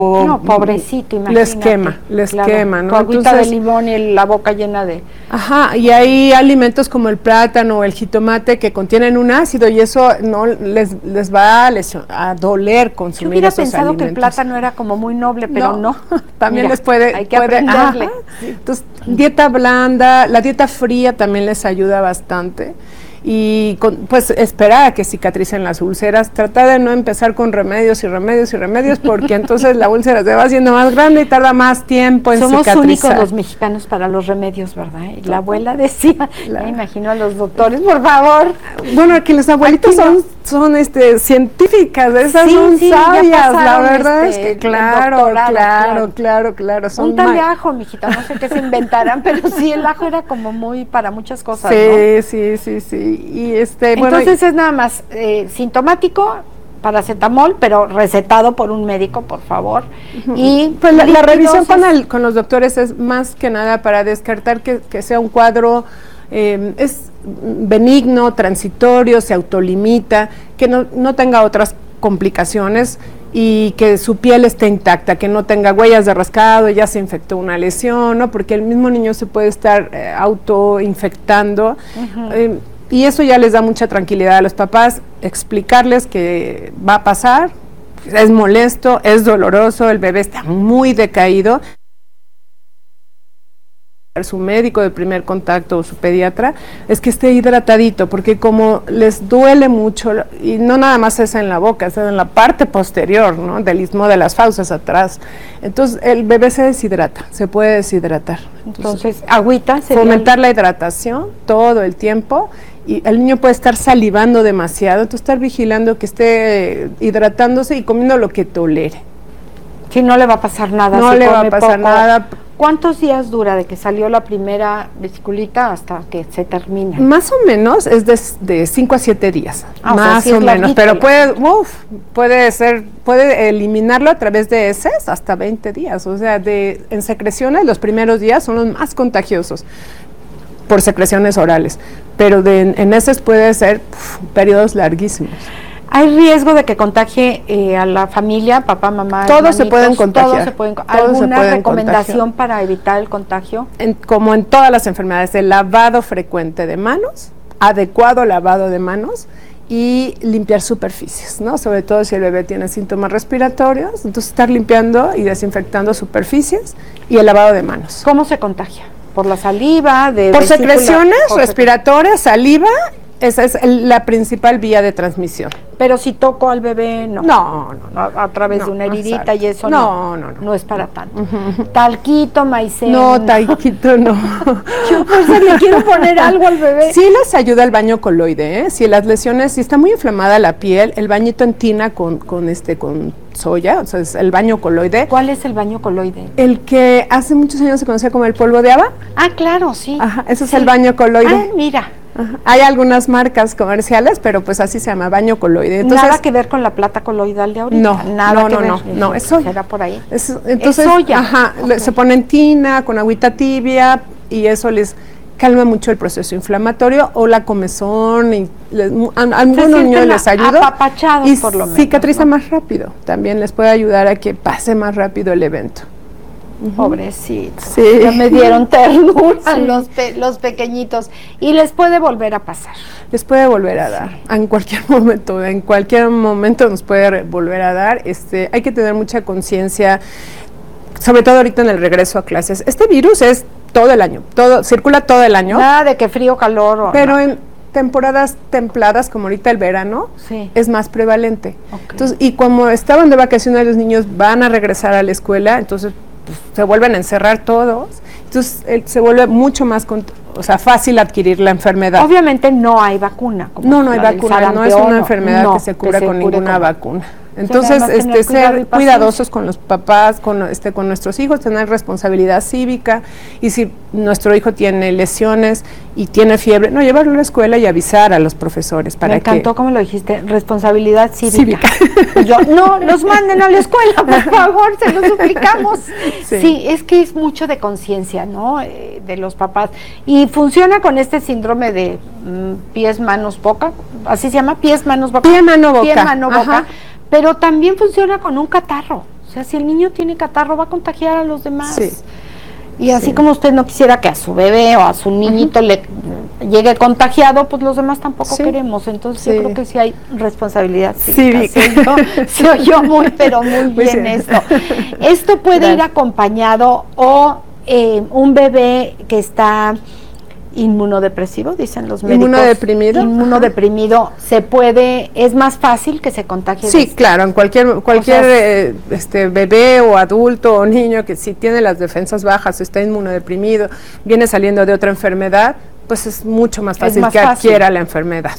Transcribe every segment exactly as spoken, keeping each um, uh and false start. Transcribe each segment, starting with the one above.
No, pobrecito, imagínate. Les quema, les claro, quema, ¿no? Tu agüita Entonces, de limón y la boca llena de... Ajá, y hay alimentos como el plátano o el jitomate que contienen un ácido y eso no les, les va a, lesion, a doler consumir. Yo hubiera esos pensado alimentos. que el plátano era como muy noble, pero no. no. También Mira, les puede... hay que puede, aprenderle. Ajá. Entonces, dieta blanda, la dieta fría también les ayuda bastante. Y con, pues esperar a que cicatricen las úlceras, tratar de no empezar con remedios y remedios y remedios porque entonces la úlcera se va haciendo más grande y tarda más tiempo en Somos cicatrizar. Somos únicos los mexicanos para los remedios, ¿verdad? Y la abuela decía, la... me imagino a los doctores, por favor. Bueno, que los abuelitos no. son, son este científicas, esas sí, son sí, sabias, la verdad este, es que claro, claro, claro, claro, claro. Son un tal de ajo, mijita, no sé qué se inventarán, pero sí, el ajo era como muy para muchas cosas, sí, ¿no? Sí, sí, sí, y este... Entonces bueno, es nada más eh, sintomático, paracetamol, pero recetado por un médico, por favor. Uh-huh. Y pues la, la revisión con, el, con los doctores es más que nada para descartar que, que sea un cuadro eh, es benigno, transitorio, se autolimita, que no, no tenga otras complicaciones y que su piel esté intacta, que no tenga huellas de rascado, ya se infectó una lesión, ¿no? Porque el mismo niño se puede estar eh, autoinfectando. Uh-huh. eh, Y eso ya les da mucha tranquilidad a los papás, explicarles que va a pasar, es molesto, es doloroso, el bebé está muy decaído. Su médico de primer contacto o su pediatra es que esté hidratadito, porque como les duele mucho, y no nada más es en la boca, es en la parte posterior, ¿no? Del istmo de las fauces atrás. Entonces el bebé se deshidrata, se puede deshidratar. Entonces, Entonces agüita. Fomentar el... la hidratación todo el tiempo. Y el niño puede estar salivando demasiado, entonces estar vigilando que esté hidratándose y comiendo lo que tolere. Sí, no le va a pasar nada. No le va a pasar poco. nada. ¿Cuántos días dura de que salió la primera vesiculita hasta que se termina? Más o menos es de, de cinco a siete días, ah, más o, sea, sí o menos, pero puede, uf, puede ser, puede eliminarlo a través de heces hasta veinte días, o sea, de en secreciones los primeros días son los más contagiosos por secreciones orales, pero de, en heces puede ser uf, periodos larguísimos. ¿Hay riesgo de que contagie eh, a la familia, papá, mamá, todos hermanitos? se pueden contagiar. Todos se pueden, ¿alguna se pueden recomendación contagiar. para evitar el contagio? En, como en todas las enfermedades, el lavado frecuente de manos, adecuado lavado de manos y limpiar superficies, ¿no? Sobre todo si el bebé tiene síntomas respiratorios, entonces estar limpiando y desinfectando superficies y el lavado de manos. ¿Cómo se contagia? ¿Por la saliva? De Por vesícula, secreciones por respiratorias, saliva, esa es el, la principal vía de transmisión. Pero si toco al bebé, no. No, no, no. A, a través no, de una heridita exacto. y eso no. No, no, no. No es para tanto. Uh-huh. Talquito, maicena. No, talquito no. Yo pues le quiero poner algo al bebé. Sí les ayuda el baño coloide, ¿eh? Si las lesiones, si está muy inflamada la piel, el bañito en tina con, con este, con soya, o sea, es el baño coloide. ¿Cuál es el baño coloide? El que hace muchos años se conocía como el polvo de haba. Ah, claro, sí. Ajá, ese sí. es el baño coloide. Ah, mira. Ajá. Hay algunas marcas comerciales, pero pues así se llama, baño coloide. Entonces, nada que ver con la plata coloidal de ahorita. No, nada no, que no, ver. no, no, es soya. ¿Será por ahí? Es, entonces, es soya. Ajá, okay. Se pone en tina con agüita tibia y eso les calma mucho el proceso inflamatorio o la comezón y les, a, a algunos niños les ayuda y por lo menos, cicatriza, ¿no? Más rápido. También les puede ayudar a que pase más rápido el evento. Uh-huh. Pobrecitos, sí. Ya me dieron ternura sí. los, pe los pequeñitos. Y les puede volver a pasar. Les puede volver a dar, sí. En cualquier momento, en cualquier momento nos puede volver a dar. Este, hay que tener mucha conciencia, sobre todo ahorita en el regreso a clases. Este virus es todo el año, todo circula todo el año. Nada de que frío, calor. O pero no. en temporadas templadas, como ahorita el verano, sí. es más prevalente. Okay. Entonces, y como estaban de vacaciones los niños van a regresar a la escuela, entonces pues, se vuelven a encerrar todos, entonces eh, se vuelve mucho más, o sea, fácil adquirir la enfermedad. Obviamente no hay vacuna. Como no, no hay vacuna, no es una enfermedad no, que se cura que se con ninguna con... vacuna. Entonces, sí, este, ser cuidadosos con los papás, con, este, con nuestros hijos, tener responsabilidad cívica, y si nuestro hijo tiene lesiones y tiene fiebre, no, llevarlo a la escuela y avisar a los profesores para que... Me encantó como lo dijiste, responsabilidad cívica. cívica. Yo, no, los manden a la escuela, por favor, se los suplicamos. Sí, sí es que es mucho de conciencia, ¿no?, eh, de los papás. Y funciona con este síndrome de mm, pies, manos, boca, así se llama, pies, manos, boca. Pie, mano, boca. Pie, mano, boca. Ajá. Pero también funciona con un catarro, O sea, si el niño tiene catarro, va a contagiar a los demás. Sí. Y así sí. como usted no quisiera que a su bebé o a su niñito uh-huh. le llegue contagiado, pues los demás tampoco sí. queremos. Entonces sí. yo creo que sí hay responsabilidad. Sí, sí. Se oyó muy, pero muy, muy bien, bien esto. Esto puede Gracias. ir acompañado o eh, un bebé que está inmunodepresivo, dicen los médicos. Inmunodeprimido. Inmunodeprimido, se puede, es más fácil que se contagie. Sí, de claro, en cualquier cualquier o sea, eh, este bebé o adulto o niño que si tiene las defensas bajas, está inmunodeprimido, viene saliendo de otra enfermedad, pues es mucho más fácil más que fácil. adquiera la enfermedad.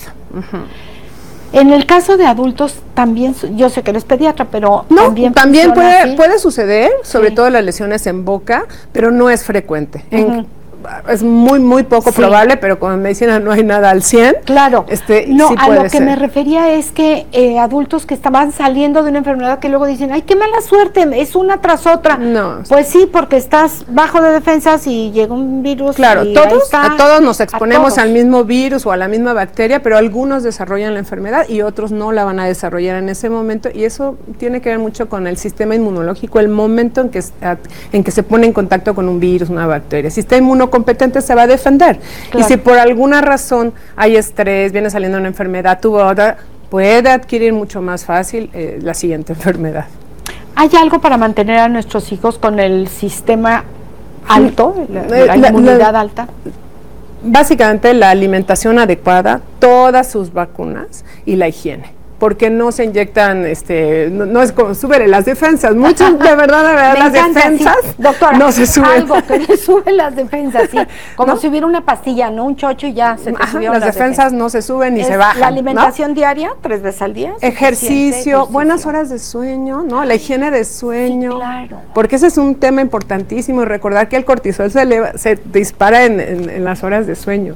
Uh-huh. En el caso de adultos también, yo sé que eres pediatra, pero no, también, también puede, así. puede suceder, sobre sí. todo las lesiones en boca, pero no es frecuente. Uh-huh. En, es muy, muy poco sí. probable, pero como en medicina no hay nada al cien. Claro. Este, no, sí a puede lo que ser. me refería es que eh, adultos que estaban saliendo de una enfermedad que luego dicen, ay, qué mala suerte, es una tras otra. No. Pues sí, porque estás bajo de defensas y llega un virus. Claro, y todos, está, a todos nos exponemos todos. al mismo virus o a la misma bacteria, pero algunos desarrollan la enfermedad y otros no la van a desarrollar en ese momento, y eso tiene que ver mucho con el sistema inmunológico, el momento en que, en que se pone en contacto con un virus, una bacteria. Si está inmunocompetente, se va a defender. Claro. Y si por alguna razón hay estrés, viene saliendo una enfermedad, tuvo otra, puede adquirir mucho más fácil eh, la siguiente enfermedad. ¿Hay algo para mantener a nuestros hijos con el sistema alto, la, la, la inmunidad la, alta? Básicamente la alimentación adecuada, todas sus vacunas y la higiene. Porque no se inyectan, este, no, no es como súbele las defensas, muchas de verdad, de verdad, las encanta, defensas sí. Doctora, no se suben. Algo que le sube las defensas, sí, como ¿no? si hubiera una pastilla, no un chocho y ya se te Ajá, subieron las, las defensas, defensas no se suben ni es se bajan. La alimentación ¿no? diaria, tres veces al día. Ejercicio, ejercicio, buenas horas de sueño, ¿no? La higiene de sueño. Sí, claro. Porque ese es un tema importantísimo, recordar que el cortisol se, eleva, se dispara en, en, en las horas de sueño.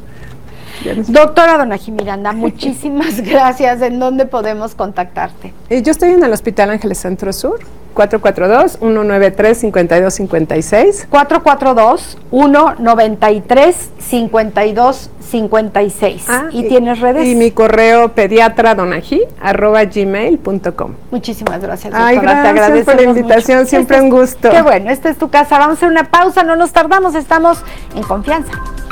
Doctora Donají Miranda, muchísimas gracias. ¿En dónde podemos contactarte? Eh, yo estoy en el Hospital Ángeles Centro Sur, cuatro cuatro dos, uno nueve tres, cinco dos cinco seis. cuatro cuatro dos, uno nueve tres, cinco dos cinco seis. Ah, ¿Y, y tienes redes? Y mi correo pediatradonají arroba gmail punto com. Muchísimas gracias, doctora. Ay, gracias, te agradezco por la invitación, mucho. Siempre este un gusto. Es, qué bueno, esta es tu casa. Vamos a hacer una pausa, no nos tardamos, estamos en confianza.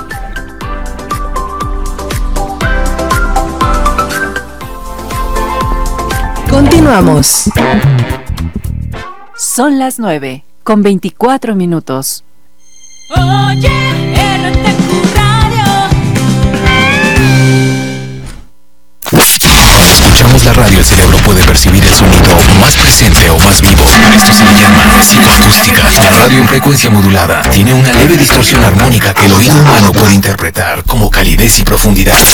Continuamos. Son las nueve con veinticuatro minutos. Oye, R T Q Radio. Cuando escuchamos la radio, el cerebro puede percibir el sonido más presente o más vivo. Esto se le llama psicoacústica. La radio en frecuencia modulada tiene una leve distorsión armónica que el oído humano puede interpretar como calidez y profundidad.